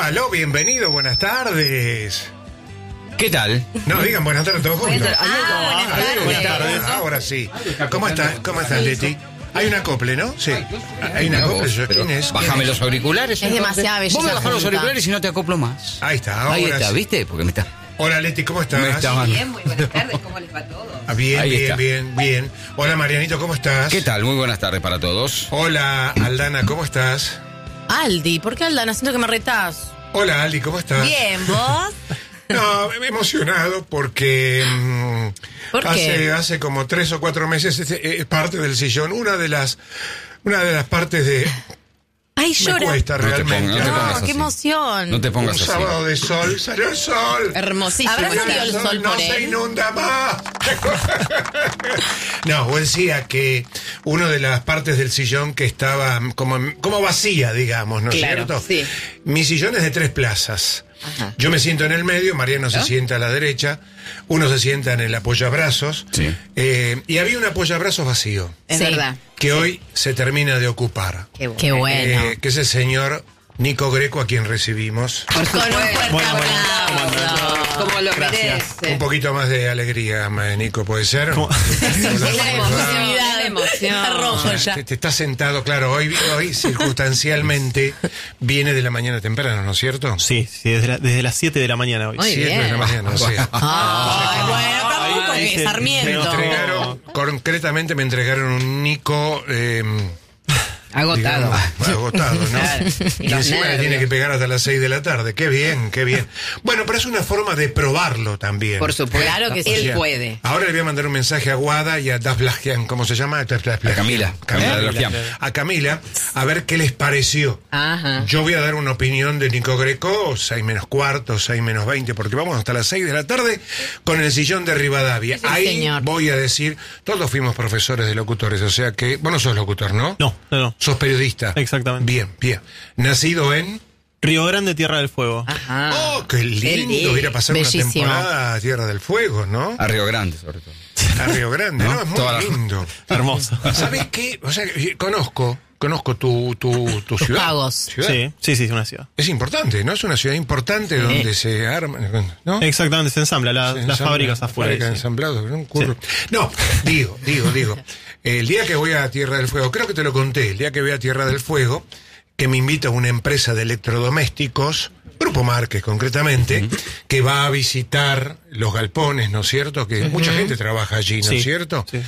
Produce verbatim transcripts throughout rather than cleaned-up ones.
aló, bienvenido, buenas tardes. ¿Qué tal? No, digan buenas tardes todos juntos. Ah, buenas tardes. Buenas tardes. Ahora sí. ¿Cómo estás? ¿Cómo estás, Leti? Hay un acople, ¿no? Sí. Hay un acople. ¿Quién es? Bájame los auriculares. Es demasiada belleza. Vos me bajás los junta. auriculares y no te acoplo más. Ahí está, ahora Ahí está, sí. ¿viste? Porque me está... Hola, Leti, ¿cómo estás? Me está- Bien, muy buenas tardes, ¿cómo les va a todos? Ah, bien, Ahí bien, está. bien, bien. Hola, Marianito, ¿cómo estás? ¿Qué tal? Muy buenas tardes para todos. Hola, Aldana, ¿cómo estás? Aldi, ¿por qué Aldana? Siento que me retás. Hola, Aldi, ¿cómo estás? Bien, ¿vos? No, emocionado porque mm, ¿Por hace, qué? hace como tres o cuatro meses es, es parte del sillón, una de las una de las partes de Ay, me llora. cuesta No te realmente. pongas, no te No, pongas qué así. emoción. No te Un pongas así. sábado de sol, salió el sol. Hermosísimo. ¿Habrá Salió salido el sol no por se él? inunda más. No, vos decía que una de las partes del sillón que estaba como, como vacía, digamos, ¿no es Claro, cierto? sí. Mi sillón es de tres plazas. Ajá. Yo me siento en el medio, Mariano se sienta a la derecha, uno se sienta en el apoyabrazos, Sí. eh, y había un apoyabrazos vacío, Es Sí. verdad. que hoy se termina de ocupar, Qué bueno. Qué bueno. eh, que es el señor Nico Greco, a quien recibimos. Por Con un supuesto. fuerte Bueno, bueno, aplauso. Como lo Un merece. poquito más de alegría, ma- Nico, ¿puede ser? ¿Cómo? La emoción, Ah, la emoción. Está rojo ya. Te, te estás sentado, claro, hoy, hoy circunstancialmente viene de la mañana temprano, ¿no es cierto? Sí, sí, desde, la- desde las siete de la mañana hoy. Muy Siete de la bien. mañana, sí. Ay, bueno, tampoco Ahí que se- Sarmiento. se Entregaron, concretamente me entregaron un Nico eh, Agotado. digamos, agotado, ¿no? Claro. Y Y los encima le nervios. tiene que pegar hasta las seis de la tarde. Qué bien, qué bien. Bueno, pero es una forma de probarlo también. Por supuesto. Claro que sí. Él O sea, puede. Ahora le voy a mandar un mensaje a Guada y a Daflagian, ¿cómo se llama? A A Camila. Camila de los Fiam. A Camila, a ver qué les pareció. Ajá. Yo voy a dar una opinión de Nico Greco, seis menos cuarto, seis menos veinte, porque vamos hasta las seis de la tarde con el sillón de Rivadavia. Sí, Ahí señor. voy a decir, todos fuimos profesores de locutores, o sea que, vos no sos locutor, ¿no? No, no, no. Sos periodista. Exactamente. Bien, bien. Nacido en... Río Grande, Tierra del Fuego. Ajá. Oh, qué lindo lindo. ir a pasar Bellísimo. una temporada a Tierra del Fuego, ¿no? A Río Grande, sobre todo. A Río Grande, ¿no? ¿No? Es muy Toda la- lindo. Hermoso. ¿Sabes qué? O sea, conozco, conozco tu, tu, tu Tus ciudad. pagos. Ciudad. Sí, sí, sí, es una ciudad. Es importante, ¿no? Es una ciudad importante donde se arma, ¿no? Exactamente, se ensambla la- Se las ensambla, fábricas afuera. fábrica de sí. ensamblados, un curro. No, digo, digo, digo. El día que voy a Tierra del Fuego, creo que te lo conté, el día que voy a Tierra del Fuego, que me invita una empresa de electrodomésticos, Grupo Márquez concretamente, que va a visitar los galpones, ¿no es cierto? Que mucha gente trabaja allí, ¿no Sí, es cierto? sí.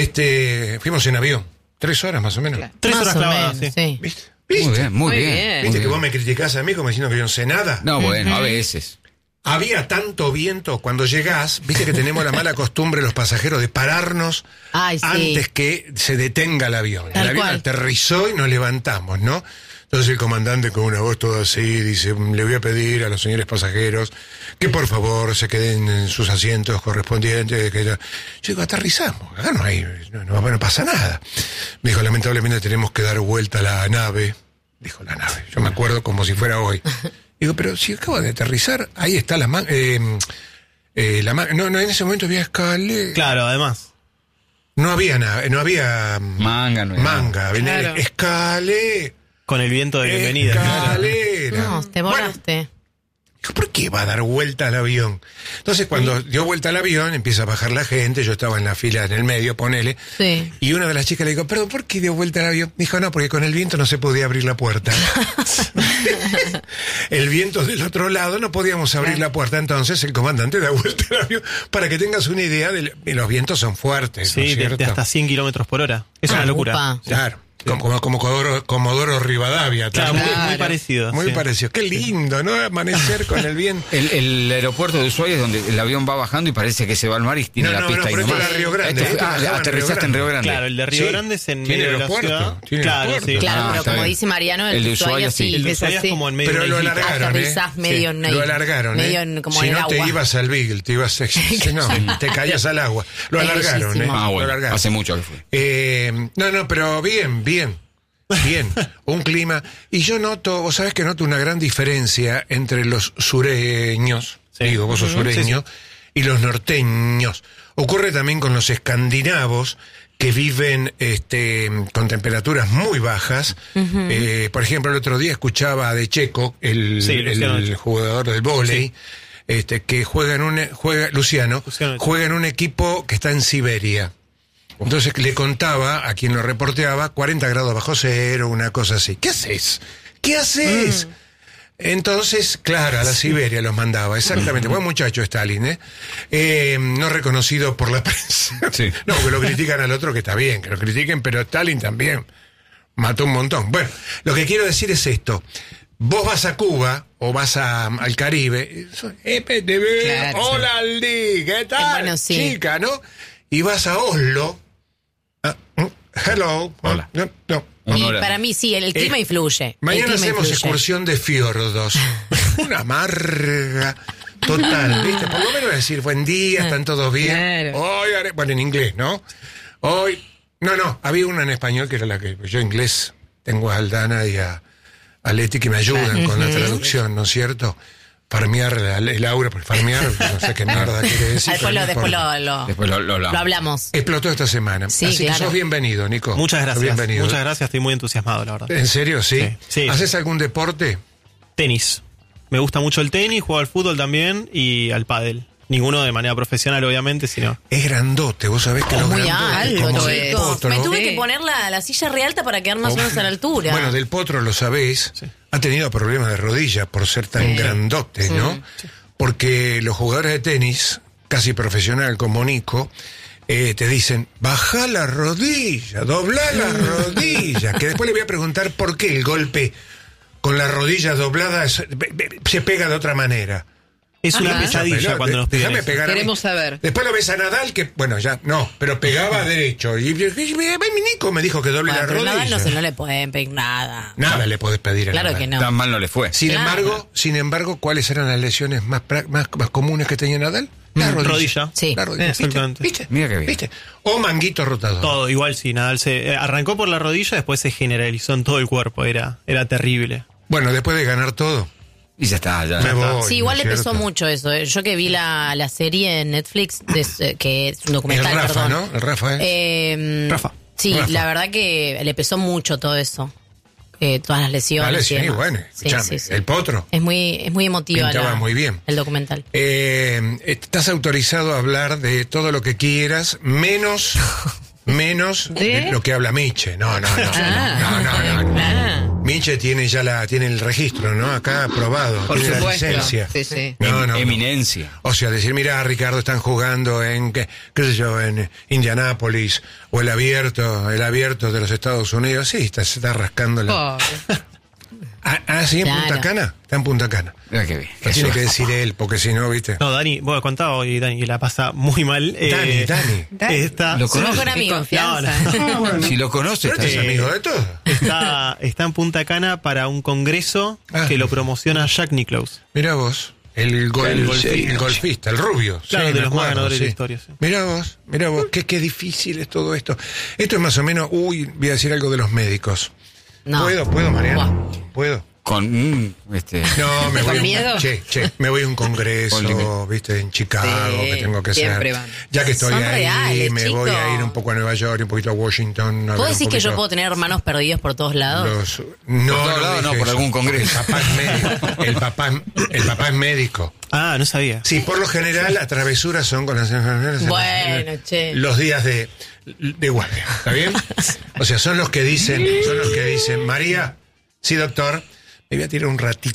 Este, fuimos en avión, tres horas más o menos. Tres Más horas o clavadas, menos, sí. sí. ¿Viste? Muy ¿Viste? bien, muy Muy bien. bien. muy ¿Viste que bien. vos me criticás a mí como diciendo que yo no sé nada? No, bueno, a veces. Había tanto viento cuando llegás, viste que tenemos la mala costumbre los pasajeros de pararnos Ay, sí. antes que se detenga el avión. Tal el avión cual. aterrizó y nos levantamos, ¿no? Entonces el comandante con una voz toda así dice, le voy a pedir a los señores pasajeros que por favor se queden en sus asientos correspondientes. Que ya... Yo digo, aterrizamos, acá no hay, no, no, no pasa nada. Me dijo, lamentablemente tenemos que dar vuelta a la nave. Dijo la nave, yo me acuerdo como si fuera hoy. Digo, pero si acaba de aterrizar, ahí está la manga. Eh, eh, la ma- no, no, en ese momento había escalera. Claro, además. No había nada, no había mm, Manga, no hay manga. Venía Claro. escalera. Con el viento de bienvenida. claro. Escalera. No, te Bueno, volaste. dijo, ¿por qué va a dar vuelta al avión? Entonces, cuando dio vuelta al avión, empieza a bajar la gente. Yo estaba en la fila en el medio, ponele. Sí. Y una de las chicas le dijo, perdón, ¿por qué dio vuelta al avión? Dijo, no, porque con el viento no se podía abrir la puerta. El viento del otro lado, no podíamos abrir la puerta. Entonces el comandante da vuelta al avión para que tengas una idea de... Y los vientos son fuertes, ¿no es Sí, de, cierto? de hasta cien kilómetros por hora. Es Ah, una locura. upa. Claro. Como, como, como Comodoro, Comodoro Rivadavia. Claro, también. muy, muy Claro. parecido. Muy sí. parecido. Qué lindo, ¿no? Amanecer con el viento. El, el aeropuerto de Ushuaia es donde el avión va bajando y parece que se va al mar y tiene No, la no, pista no, ahí pero esto nomás. era Río Grande, Este fue- esto ah, bajaba en aterrizaste Río en Río Grande. Grande. Claro, el de Río Sí. Grande es en Tiene medio de la aeropuerto, ciudad. tiene Claro, aeropuerto. sí. Claro, Ah, pero está como bien. dice Mariano, el, El de Ushuaia Ushuaia, sí. sí, El de es Ushuaia así. es como en medio Pero de lo la isla. alargaron, ¿eh? Aterrizás medio en, Lo alargaron, medio ¿eh? en, como si en el no te agua. ibas al Beagle, te ibas... No, te caías al agua. Lo Es alargaron, ¿eh? bellísimo. Ah, Lo bueno, alargaron. hace mucho que fue. Eh, no, no, pero bien, bien. Bien, un clima. Y yo noto, vos sabés que noto una gran diferencia entre los sureños, Sí. digo, vos sos Ujú, sureño, sí, y los norteños. Ocurre también con los escandinavos, que viven este, con temperaturas muy bajas. Uh-huh. Eh, por ejemplo, el otro día escuchaba de Checo, el, sí, el, el jugador del vóley, sí. este, que juega en un juega Luciano, Luciano juega en un equipo que está en Siberia. Entonces le contaba a quien lo reporteaba cuarenta grados bajo cero, una cosa así. ¿Qué haces? ¿Qué haces? Mm. Entonces, claro, a la Siberia los mandaba, exactamente. Buen muchacho Stalin, ¿eh? ¿eh? No reconocido por la prensa. Sí. No, que lo critican al otro, que está bien, que lo critiquen, pero Stalin también mató un montón. Bueno, lo que quiero decir es esto. Vos vas a Cuba o vas a, al Caribe, E P T V, claro, hola sí. Aldi, ¿qué tal? Bueno, sí. Chica, ¿no? Y vas a Oslo. Uh, hello. Hola. No, no. Y para mí sí, el clima eh, influye. Mañana clima hacemos influye. excursión de fiordos. Una amarga total, ¿viste? Por lo menos decir buen día, están todos bien. Claro. Hoy haré, bueno, en inglés, ¿no? Hoy, no, no, había una en español que era la que yo inglés tengo a Aldana y a, a Leti que me ayudan con la traducción, ¿no es cierto? Farmear, el aura, porque farmear, no sé qué mierda quiere decir. Después, lo, después, lo, lo, después lo, lo, lo hablamos. Explotó esta semana. Sí, Así claro. que sos bienvenido, Nico. Muchas gracias. Bienvenido. Muchas gracias, estoy muy entusiasmado, la verdad. ¿En serio? Sí. sí, sí. ¿Haces algún deporte? Tenis. Me gusta mucho el tenis, juego al fútbol también y al pádel. Ninguno de manera profesional, obviamente, sino... Es grandote, vos sabés que es los muy grandotes... alto, del potro, me tuve sí. que poner la, la silla re alta para quedar más o menos a la altura. Bueno, del potro, lo sabés, sí. ha tenido problemas de rodillas por ser tan sí. grandote, sí. ¿no? Sí. Porque los jugadores de tenis, casi profesional como Nico, eh, te dicen, bajá la rodilla, doblá la rodilla, que después le voy a preguntar por qué el golpe con la rodilla doblada se pega de otra manera. Es una Ajá. pesadilla cuando nos piden eso. Pegar Queremos saber. Después lo ves a Nadal, que, bueno, ya, no, pero pegaba derecho. Y, y, y mi Nico me dijo que doble bueno, la rodilla. Nadal no, se, no le pueden pedir nada. Nada le podés pedir a Claro Nadal. que no. Tan mal no le fue. Sin claro. embargo, sin embargo, ¿cuáles eran las lesiones más, más, más comunes que tenía Nadal? La rodilla. rodilla. Sí. La rodilla. Exactamente. ¿Viste? Mira qué bien. ¿Viste? O manguito rotador. Todo, igual sí, Nadal se eh, arrancó por la rodilla, después se generalizó en todo el cuerpo, era, era terrible. Bueno, después de ganar todo. Y ya está, ya, Me ya voy, está. Sí, igual ¿no le es pesó cierto? mucho eso. eh. Yo que vi la, la serie en Netflix, de, que es un documental, El Rafa, perdón. ¿no? El Rafa, ¿eh? Eh, Rafa. Sí, Rafa. la verdad que le pesó mucho todo eso. Eh, todas las lesiones. Vale, y sí, demás. bueno. Sí, Escuchame, sí, sí. el potro. Es muy, es muy emotiva Pintaba la- muy bien. el documental. Eh, estás autorizado a hablar de todo lo que quieras, menos... menos ¿De? de lo que habla Miche. No, no, no. no, no, no, no. Ah. Miche tiene ya la, tiene el registro, ¿no? Acá aprobado. Por tiene supuesto. la licencia. Sí, sí. No, no, no. Eminencia. O sea, decir, mira, Ricardo, están jugando en, qué, qué sé yo, en Indianápolis, o el abierto, el abierto de los Estados Unidos. Sí, está, se está rascando la... Pobre. Ah, ah, ¿sí en Claro. Punta Cana? Está en Punta Cana. Mira qué bien. Lo tiene que decir él, porque si no, ¿viste? No, Dani, bueno, contaba hoy Dani que la pasa muy mal. Dani, eh, Dani. Dani. Está, Lo Somos conoce. con Qué amigos. confianza. No, no. Si lo conoce, Pero está este es bien. amigo de todos. está, está en Punta Cana para un congreso Ah. que lo promociona Jack Nicklaus. Mira vos, el, gol- El el, golfista. el golfista, el rubio. Claro, sí, de me los más acuerdo, ganadores de sí. la historia, sí. Mira vos, mira vos, qué, qué difícil es todo esto. Esto es más o menos, uy, voy a decir algo de los médicos. No. ¿Puedo, puedo, Mariana? Buah. ¿Puedo? Con mm, este. No, me ¿Con voy, a un- miedo? che, che, me voy a un congreso, Con límite. viste, en Chicago, Sí, que tengo que siempre hacer. van. Ya que estoy Son ahí, reales, me chico. voy a ir un poco a Nueva York, un poquito a Washington. A ¿Puedo ver un decir que yo poquito puedo tener hermanos perdidos por todos lados? los- no, Por todos lados, no, dije por eso. algún congreso. El papá es médico. El papá, es- el papá es médico. Ah, no sabía. Sí, por lo general las travesuras son con las enfermeras. Bueno, che. Los días de, de guardia, ¿está bien? O sea, son los que dicen, son los que dicen, María, sí, doctor, me voy a tirar un ratito.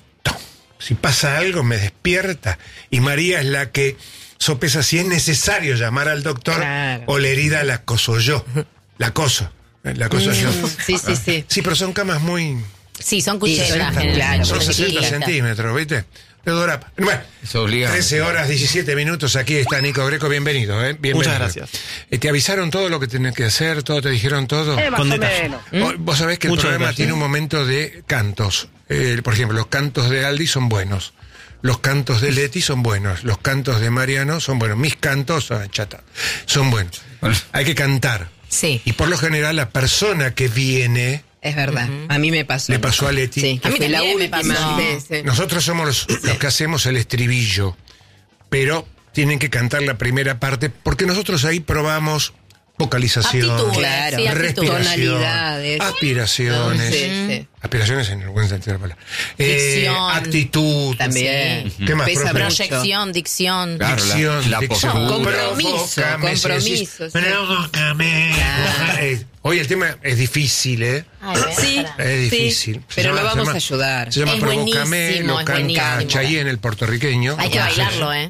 Si pasa algo, me despierta. Y María es la que sopesa si es necesario llamar al doctor Claro. o la herida la acoso yo. La acoso. La acoso yo. Sí, sí, sí. Sí, pero son camas muy... Sí, son Y cuchetas. son- generalmente, claro, Son muy sesenta chiquitas. centímetros, ¿viste? De Dorapa. Bueno, Es obligado. trece horas, diecisiete minutos, aquí está Nico Greco, bienvenido, ¿eh? Bienvenido. Muchas gracias. Eh, ¿Te avisaron todo lo que tenías que hacer? ¿Todo te dijeron todo? Con detalle. Vos- Vos sabés que el Mucho programa detalle. tiene un momento de cantos. Eh, por ejemplo, los cantos de Aldi son buenos. Los cantos de Leti son buenos. Los cantos de Mariano son buenos. Mis cantos, ah, chata, son buenos. Bueno. Hay que cantar. Sí. Y por lo general la persona que viene, Es verdad. A mí me pasó. le pasó a Leti. Sí, que A mí fue la también me última pasó. vez. eh. Nosotros somos los, los que hacemos el estribillo, pero tienen que cantar la primera parte, porque nosotros ahí probamos vocalización, Aptitudes, Claro, sí, aptitudes. respiración, Tonalidades. aspiraciones, Sí, sí. aspiraciones en el buen sentido de la palabra, eh, Dicción. actitud, También. ¿qué más? Pesa profe? mucho. Proyección, dicción. Claro, la- Dicción, la dicción. postura. Compromiso, Provócame, si compromiso, decís, sí. provócame. Claro. Eh, Hoy el tema es difícil, ¿eh? Ay, ven, Sí. pará. Es difícil. Se pero llama- lo se vamos llama- a ayudar. Se llama Es Provócame, buenísimo, lo es canta buenísimo. Chayanne, el puertorriqueño. Hay que Entonces, bailarlo, ¿eh?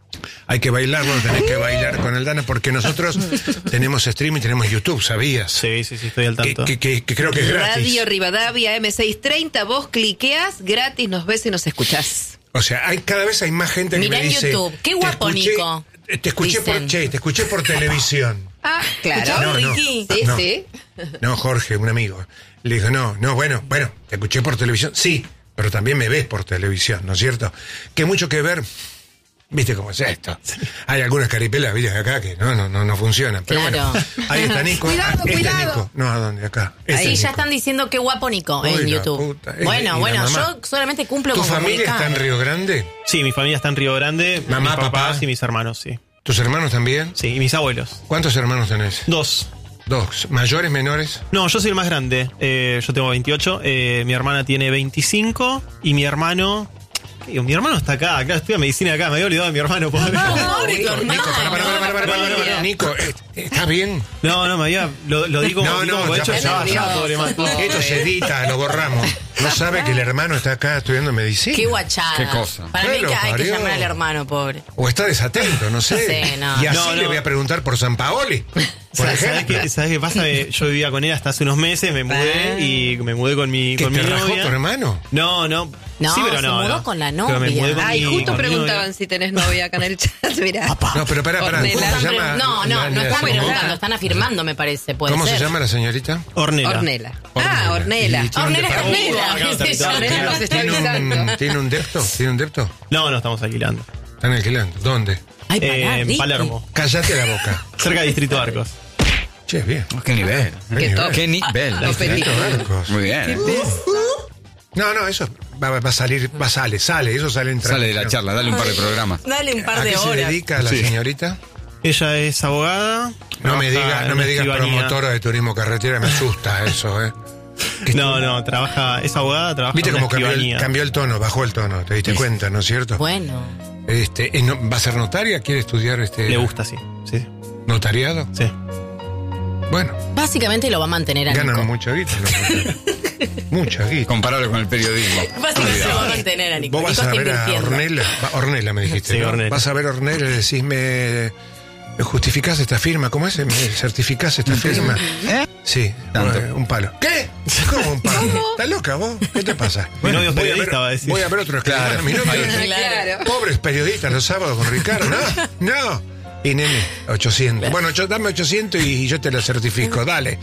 Hay que bailarlo, tenés que bailar con el Dana, porque nosotros tenemos streaming, tenemos YouTube, ¿sabías? Sí, sí, sí, estoy al Que, tanto. que- que- que creo que es gratis. Radio Rivadavia M seiscientos treinta, vos cliqueas, gratis, nos ves y nos escuchás. O sea, hay, cada vez hay más gente que Mirá me en dice... YouTube. Qué "Te guapo, escuché- Nico", Te escuché por, dicen. che, te escuché por televisión. Ah, claro. No, no. Ricky? Sí, No. sí. No, Jorge, un amigo. Le dijo, no, no, bueno, bueno, te escuché por televisión. Sí, pero también me ves por televisión, ¿no es cierto? Que mucho que ver... ¿Viste cómo es esto? Hay algunas caripelas, ¿viste? Acá que no, no, no, no funcionan. Pero Claro. bueno, ahí está Nico. Cuidado, Ah, este es cuidado. Nico. No, ¿a dónde? Acá. Este Sí, es ya Nico. están diciendo qué guapo Nico Uy, en la YouTube. puta. ¿Y Bueno, la bueno, mamá? yo solamente cumplo ¿Tu con familia está comunicar. en Río Grande? Sí, mi familia está en Río Grande, Mamá, mis papás papá. y mis hermanos, sí. ¿Tus hermanos también? Sí, y mis abuelos. ¿Cuántos hermanos tenés? Dos. Dos. ¿Mayores, menores? No, yo soy el más grande. Eh, yo tengo veintiocho. Eh, mi hermana tiene veinticinco. Y mi hermano. ¿qué digo? Mi hermano está acá. Acá estudia medicina acá. Me había olvidado de mi hermano, pobre. No, pobre tu Nico, para, para, para, para, para, para, No, no, para. no. Nico, eh, ¿estás bien? No, no, me había. Lo, lo digo como, No, digo no, como ya hecho, pasó. ya, ya, nervioso. pobre man. Esto se edita, lo borramos. ¿No sabe que el hermano está acá estudiando medicina? Qué guachada. Qué cosa. Para mí Pero que hay que parió. llamar al hermano, pobre. O está desatento, no sé. Sí, no. Y así No, le no. voy a preguntar por San Paoli. Por ¿Sabes, ¿sabes ejemplo. qué, ¿Sabes qué pasa? Que yo vivía con él hasta hace unos meses, me mudé y me mudé con mi, ¿Que con te mi rajó novia. tu hermano? No, no. No, sí, pero se no, mudó no. con la Pero me novia. mudé con Ay, mi- justo con mi preguntaban novia. si tenés novia acá en el chat, mirá. No, pero espera, espera. Ornella. ¿Cómo se Están llama? pre- no, no, la- no la están señorita? preguntando, están afirmando, me parece. Puede ¿Cómo ser. se llama la señorita? Ornella. Ornella. Ah, Ornella. Y tiene un Ornella, depa- Ornella, Uh, qué sé yo. acá Ornella nos está ¿Tiene un, avisando. ¿Tiene un depto? ¿Tiene un depto? No, no, estamos alquilando. Están alquilando. ¿Dónde? Ay, pará, Eh, en Ricky. Palermo. Cállate la boca. Cerca de Distrito Arcos. Che, bien. Oh, qué nivel. Qué top. Qué nivel. Topetito. Marcos. Muy bien. No, no, eso va, va a salir, va, sale, sale, eso sale en Sale de la transmisión. charla, dale un par de programas. Dale un par ¿A de qué se horas. dedica la Sí. señorita? Ella es abogada. No me trabaja digas, en no me una digas escribanía. promotora de turismo carretera, me asusta eso, ¿eh? No, no, trabaja, es abogada, trabaja Viste en una cómo cambió el, escribanía. cambió el tono, bajó el tono, te diste cuenta, ¿no es cierto? Bueno. Este, ¿y no- ¿Va a ser notaria? ¿Quiere estudiar este Le gusta, sí. Sí, notariado? sí. Bueno, Básicamente lo va a mantener a ganan Nico. mucha guita. ¿no? Mucha guita. Comparable con el periodismo. Básicamente lo va a Olvidado. mantener a Nico. Vos vas Nico a está ver a invirtiendo. Ornella, va, Ornella me dijiste, Sí, ¿no? Ornella. Vas a ver a Ornella y decís, me, me justificás esta firma, ¿cómo es? ¿Me certificás esta firma? Sí, Tanto. eh, un palo. ¿Qué? ¿Cómo un palo? ¿Estás loca vos? ¿Qué te pasa? Mi novio es voy periodista, ver, va a decir. Voy a ver otro escribano. Claro. Mi novio Ahí. es- Claro. Pobres periodistas los sábados con Ricardo. No, no. Y nene, ochocientos. Bueno, yo, dame ochocientos y yo te lo certifico. Dale.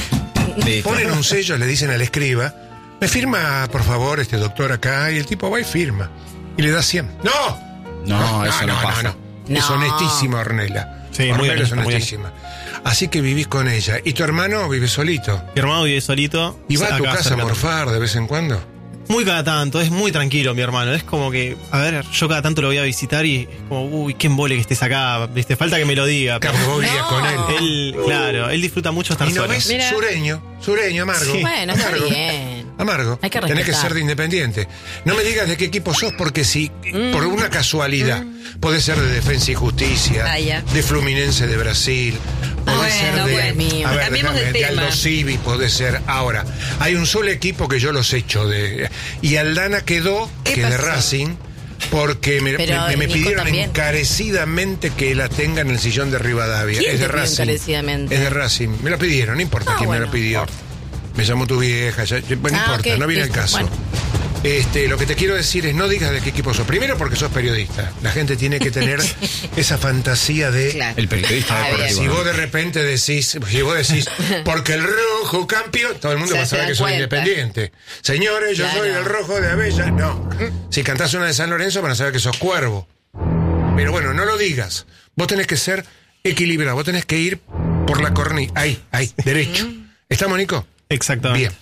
Listo. Ponen un sello, le dicen al escriba, me firma, por favor, este doctor acá. Y el tipo va y firma. Y le da cien. ¡No! No, eso no, pasa. Es No. honestísima, Ornella. Sí, muy Ornella es honesta, muy honestísima. Así que vivís con ella. ¿Y tu hermano vive solito? Mi hermano vive solito. ¿Y va a tu acá casa a cerca. morfar de vez en cuando? Muy cada tanto, es muy tranquilo mi hermano. Es como que, a ver, yo cada tanto lo voy a visitar y es como, uy, qué embole que estés acá. Viste, falta que me lo diga. Claro, Pero vos vivías con él. él, claro, él disfruta mucho estar ¿Y no solo. ves? Mira. Sureño, sureño, amargo. Sí. Bueno, está Amargo. bien. Amargo. Hay que Tenés que respetar. ser de Independiente. No me digas de qué equipo sos, porque si por una casualidad podés ser de Defensa y Justicia, Ah, ya. de Fluminense de Brasil, podés Bueno, ser de, bueno. Mío. a ver, Cambiemos déjame, de de tema. Aldo Civi, podés ser. Ahora, hay un solo equipo que yo los echo de. Y Aldana quedó, ¿Qué que de pasó? Racing. Porque me, Pero me- me Nico pidieron también. encarecidamente que la tenga en el sillón de Rivadavia. ¿Quién Es de te pidió Racing. encarecidamente? Es de Racing. Me lo pidieron, no importa Ah, quién me bueno. lo pidió. Me llamó tu vieja, ya- ya- bueno, no Ah, importa, ok, no viene el listo, caso. bueno. Este, lo que te quiero decir es no digas de qué equipo sos. Primero porque sos periodista. La gente tiene que tener esa fantasía de. Claro. El periodista Ah, deportivo. Si ¿no? vos de repente decís, si vos decís, porque el rojo campeón, todo el mundo Se va a saber dan que soy cuenta. independiente. Señores, yo Claro. soy del rojo de Abella. No. Si cantás una de San Lorenzo, van a saber que sos cuervo. Pero bueno, no lo digas. Vos tenés que ser equilibrado. Vos tenés que ir por la cornisa. Ahí, ahí, derecho. ¿Estamos, Nico? Exactamente. Bien.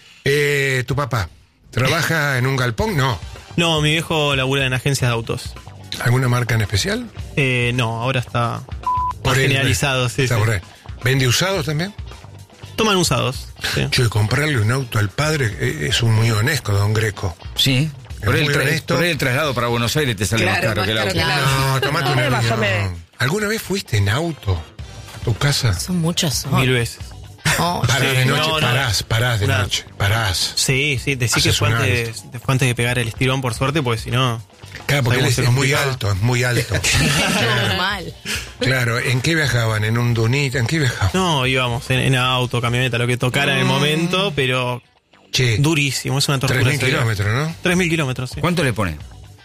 Eh, ¿Tu papá trabaja en un galpón? No. No, mi viejo labura en agencias de autos. ¿Alguna marca en especial? Eh, no, ahora está Por más él, generalizado, sí, está sí. por ahí. ¿Vende usados también? Toman usados. Sí. Che, comprarle un auto al padre eh, es un muy honesto, don Greco. Sí. Por Es el, muy tra- honesto. por el traslado para Buenos Aires te sale Claro, más caro más que el caro auto. que el auto. No, tomate un Más o avión. menos. ¿Alguna vez fuiste en auto a tu casa? Son muchas Mil horas. veces. Oh, Parás Sí, de noche, no, no. parás, parás de Una- noche, parás. Sí, sí, decí Haces que fue un antes, fue antes de pegar el estirón, por suerte, porque si no. Claro, porque él es, Sabemos que es muy complicado. alto, es muy alto. normal. Claro, ¿en qué viajaban? ¿En un Dunita? ¿En qué viajaban? No, íbamos en, en auto, camioneta, lo que tocara en el momento, pero Che, durísimo, es una tortura. tres mil ese viaje. kilómetros, ¿no? tres mil kilómetros, sí. ¿Cuánto le pone?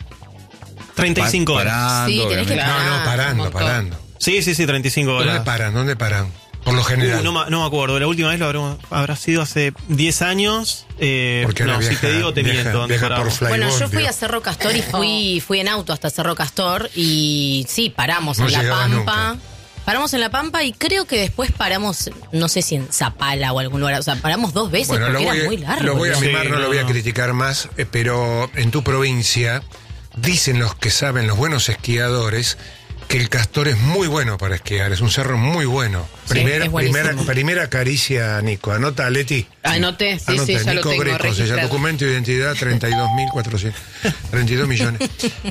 treinta y cinco Pa- horas. Parando, Sí, tenés que obviamente. No, no, Ah, parando, un montón. parando. Sí, sí, sí, treinta y cinco ¿Dónde horas. paran? ¿Dónde paran? Por lo general. Uh, no, ma- no me acuerdo, la última vez lo habrá, habrá sido hace diez años. Eh, Porque ahora no, viaja, si te digo te viaja- miento. ¿dónde viaja por paramos? Flybolt, Bueno, yo fui digo. a Cerro Castor y fui, fui en auto hasta Cerro Castor y sí, paramos No en La llegabas Pampa. nunca. Paramos en La Pampa y creo que después paramos, no sé si en Zapala o algún lugar, o sea, paramos dos veces Bueno, lo porque voy, era a- muy largo. lo voy a ¿no? mimar, Sí, no, lo no, voy a no. criticar más, eh, pero en tu provincia dicen los que saben, los buenos esquiadores, que el Castor es muy bueno para esquiar, es un cerro muy bueno. Sí, primera, es buenísimo. primera, primera caricia, Nico. Anota, Leti. Anoté, sí, Anota, sí, ya lo Nico tengo Greco, se llama registrado. documento de identidad treinta y dos mil cuatrocientos treinta y dos millones.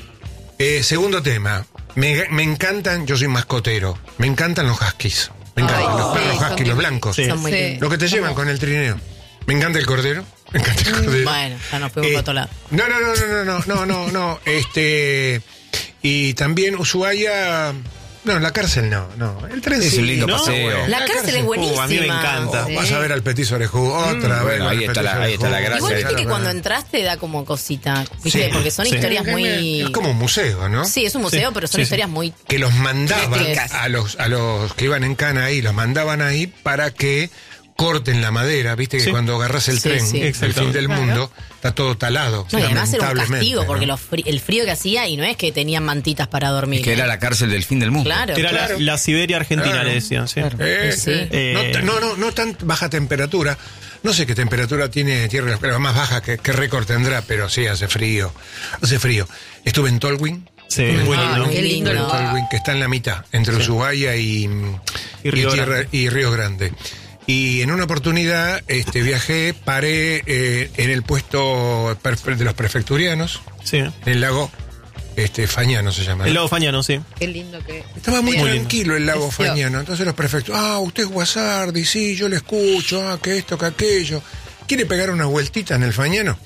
Eh, segundo tema, me, me encantan, yo soy mascotero, me encantan los huskies. Me encantan Ay, los sí, perros son husky, los divinos. blancos. Sí. Son muy Sí. lindos. Lo que te llevan con el trineo. Me encanta el cordero. Me encanta el cordero. Bueno, ya nos fuimos Eh, para otro lado. No, no, no, no, no, no, no, no. Este. Y también Ushuaia. No, la cárcel no, no. El tren Es sí, un lindo no, paseo. bueno, La cárcel es buenísima. Uh, a mí me encanta. Oh, vas a ver al Petiso Orejú otra Mm, vez. bueno, ahí al está la- Petiso ahí está la Orejú. gracia. Igual viste Claro, que cuando claro. entraste da como cosita, ¿viste? Sí, Porque son sí. historias muy... Es como un museo, ¿no? Sí, es un museo, Sí, pero son sí, historias sí. muy... Que los mandaban Tétricas. a los, a los que iban en cana ahí, los mandaban ahí para que corten la madera, viste que Sí. cuando agarras el Sí, tren, sí. el fin del mundo, está todo talado. No, y además era un lamentablemente, castigo, porque ¿no? los fri- el frío que hacía, y no es que tenían mantitas para dormir. Que era la cárcel del fin del mundo. Claro, Era la- claro. la, Siberia argentina, Claro. le decían, sí. Eh, Sí. eh, Eh, no, no, no, no tan baja temperatura. No sé qué temperatura tiene Tierra, pero más baja que, que récord tendrá, pero sí, hace frío. Hace frío. Estuve en Tolwyn. Sí, Estuve muy en Ah, lindo. qué lindo en lugar. Tolwyn, que está en la mitad, entre Ushuaia y, Y Río Tierra- Grande. y Río Grande. Y en una oportunidad este, viajé, paré eh, en el puesto perfe- de los prefecturianos, Sí. en el lago este, Fañano se llama. ¿no? El lago Fañano, sí. Qué lindo que Estaba muy, Muy tranquilo el lago Precioso. Fañano. Entonces los prefectos, ah, usted es Guasardi, sí, yo le escucho, ah, que esto, que aquello. ¿Quiere pegar una vueltita en el Fañano?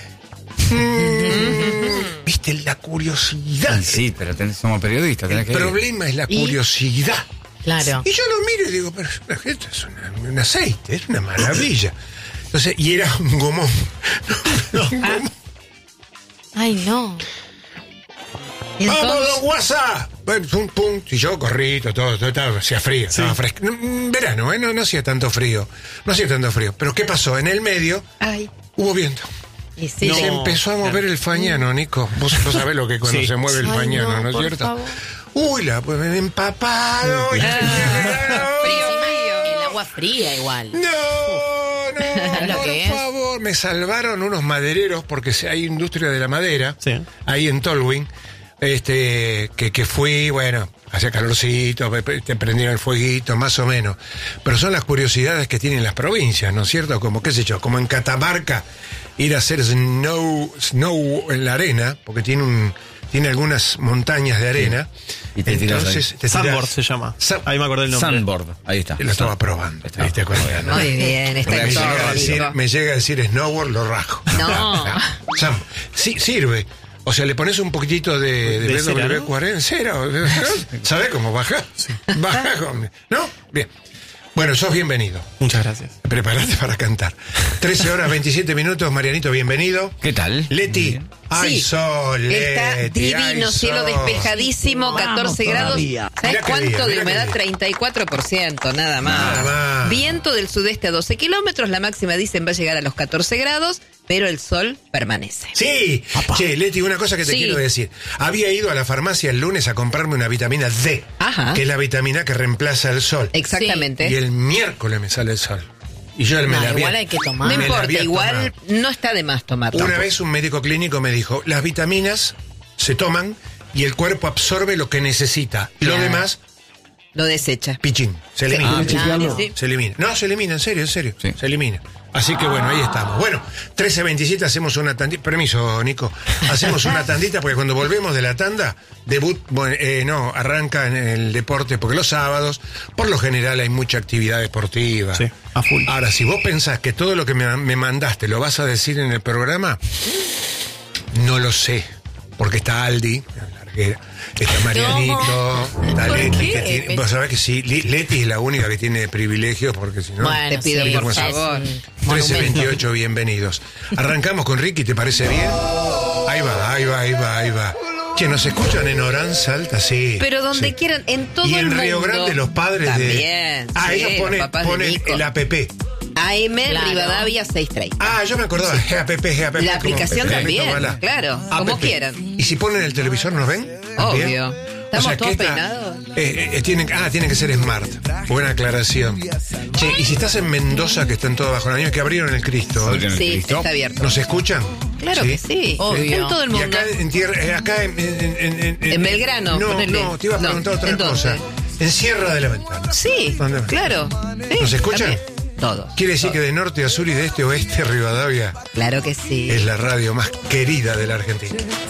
Mm, Viste, la curiosidad. Sí, pero tenés- somos periodistas, tenés El que ir. problema es la curiosidad. Claro. Y yo lo miro y digo, pero esto es una- un aceite, es una maravilla. Entonces, y era un gomón. Un gomón. Ay, no. ¿Y ¡Vamos, entonces? don WhatsApp! Bueno, pum, pum. Y yo corrito, todo, todo, estaba- hacía frío, estaba fresco. No, mm, verano, ¿eh? No, no hacía tanto frío. No hacía tanto frío. Pero ¿qué pasó? En el medio Ay, hubo viento. y sí, Y No. se empezó a mover el fañano, Nico. Vos, vos sabés lo que es cuando Sí. se mueve el Ay, fañano, no, ¿no es por cierto? favor. Uy, la, pues me he empapado. y- Frío, frío. El agua fría igual. No, no, lo por que es? favor. Me salvaron unos madereros porque se- hay industria de la madera Sí. ahí en Tolwyn. Este, que, que fui, bueno, hacía calorcito, pe- pe- te prendieron el fueguito, más o menos. Pero son las curiosidades que tienen las provincias, ¿no es cierto? Como, qué sé yo, como en Catamarca, ir a hacer snow, snow en la arena, porque tiene un, tiene algunas montañas de arena. Y te tirás Entonces, te tirás- Sandboard se llama. Sa- Ahí me acordé el nombre. Sandboard, ahí está. Lo estaba probando. Está. ¿Te diste cuenta, no? Muy bien, está Me en todo, llega, a decir, Nico. me llega a decir snowboard, lo rajo. No. Sam, sí, sirve. O sea, le pones un poquitito de, de, ¿De cera, B W no? cuarenta, cero. ¿Sabés cómo baja? Baja con... ¿No? Bien. Bueno, sos bienvenido. Muchas gracias. Prepárate para cantar. trece horas veintisiete minutos, Marianito, bienvenido. ¿Qué tal? Leti. Bien. Ay, Sí. sol, Está Leti, ay, divino, cielo sol. despejadísimo, catorce grados. Mirá ¿Sabes qué cuánto día, de mirá humedad? qué día. treinta y cuatro por ciento, nada más. Nada más. Viento del sudeste a doce kilómetros, la máxima dicen va a llegar a los catorce grados, pero el sol permanece. Sí, che, Leti, una cosa que te Sí. quiero decir. Había ido a la farmacia el lunes a comprarme una vitamina D, Ajá. que es la vitamina que reemplaza el sol. Exactamente. Y el miércoles me sale el sol. Y yo me No, la había- igual hay que tomar. No me la importa, había igual tomado. no está de más tomar. Una tampoco. vez un médico clínico me dijo, las vitaminas se toman y el cuerpo absorbe lo que necesita. Lo Claro. demás Lo desecha. Pichín, se elimina. Ah, claro. Sí. Se elimina. No, se elimina, en serio, en serio. Sí. Se elimina. Así que bueno, ahí estamos. Bueno, trece veintisiete hacemos una tandita. Permiso, Nico. Hacemos una tandita porque cuando volvemos de la tanda, debut, bueno, eh, no, arranca en el deporte porque los sábados, por lo general, hay mucha actividad deportiva. Sí, a full. Ahora, si vos pensás que todo lo que me, me mandaste lo vas a decir en el programa, no lo sé. Porque está Aldi, la larguera, está Marianito, está ¿Por Leti. qué? Que tiene, vos sabés que sí, Li- Leti es la única que tiene privilegios porque si no. Bueno, Te pido, sí, por ya es favor. un trece monumento. veintiocho, bienvenidos. Arrancamos con Ricky, ¿te parece bien? Ahí va, ahí va, ahí va, ahí va. Che, ¿nos escuchan en Orán, Salta? Sí. Pero donde sí. quieran, en todo Y el en mundo. Río Grande los padres de... También, Ah, sí, ellos los ponen, papás de ponen Nico. el app. A M Claro. Rivadavia seiscientos treinta. Ah, yo me acordaba, G A P P, G A P P. La como aplicación Pepito también, Bala. claro, como App. quieran. ¿Y si ponen el televisor nos ven? ¿También? Obvio. ¿Estamos todos peinados? Eh, eh, tienen, ah, tienen que ser smart. Buena aclaración. Che, y si estás en Mendoza, que están todos bajo la nieve, que abrieron el Cristo, Abrieron el Sí, Cristo. está abierto. ¿nos escuchan? Claro que sí. Obvio. En todo el Y mundo. acá en tierra, eh, acá en, en, en- en- En Belgrano, No, ponele. no, te iba a No, preguntar otra ¿en dónde? cosa. En Sierra de la Ventana. Sí, ¿Dónde? claro. Sí, ¿Nos escuchan? también. Todos. Quiere decir que de norte a sur y de este a oeste, Rivadavia Claro que sí. es la radio más querida de la Argentina.